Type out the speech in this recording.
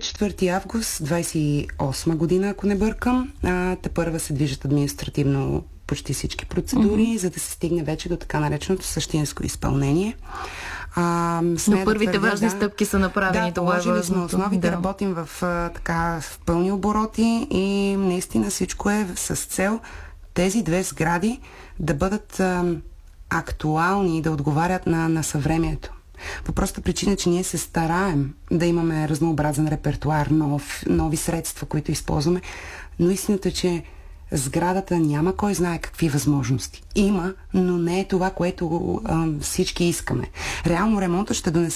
4 август 28 година, ако не бъркам. Тепърва се движат административно почти всички процедури, за да се стигне вече до така нареченото същинско изпълнение. Но първите важни стъпки са направени. Да, положили сме основите, работим в пълни обороти и наистина всичко е с цел тези две сгради да бъдат актуални и да отговарят на съвремието. По проста причина, че ние се стараем да имаме разнообразен репертуар, нови средства, които използваме, но истината е, че сградата няма кой знае какви възможности. Има, но не е това, което всички искаме. Реално ремонтът ще донесе